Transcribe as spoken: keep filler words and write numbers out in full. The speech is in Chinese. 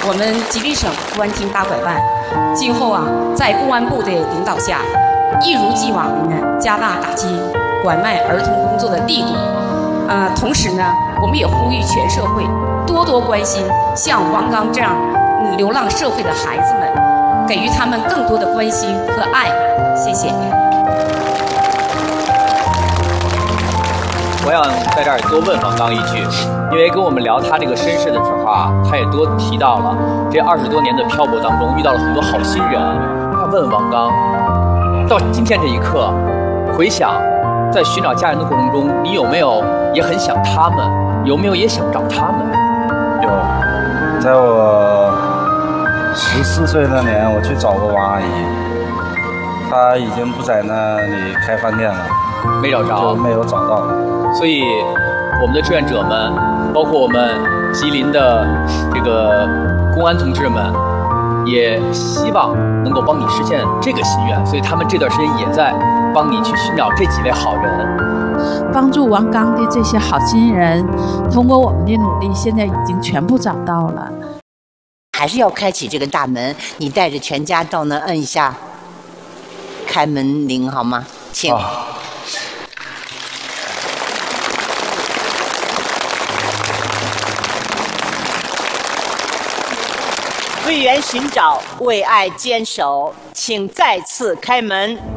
我们吉林省公安厅大拐办今后啊，在公安部的领导下，一如既往的呢，加大打击拐卖儿童工作的力度。呃，同时呢，我们也呼吁全社会多多关心像王刚这样流浪社会的孩子们，给予他们更多的关心和爱。谢谢。 我想在这儿多问王刚一句，因为跟我们聊他这个身世的时候啊，他也多提到了这二十多年的漂泊当中遇到了很多好心人。他问王刚，到今天这一刻，回想在寻找家人的过程中，你有没有也很想他们？有没有也想找他们？ 有，在我十四岁那年，我去找过王阿姨，她已经不在那里开饭店了， 没找着， 就没有找到。 所以，我们的志愿者们，包括我们吉林的这个公安同志们，也希望能够帮你实现这个心愿。所以，他们这段时间也在帮你去寻找这几位好人， 帮助王刚的这些好心人，通过我们的努力，现在已经全部找到了。 还是要开启这个大门，你带着全家到那摁一下开门铃好吗？请。哦，为缘寻找，为爱坚守，请再次开门。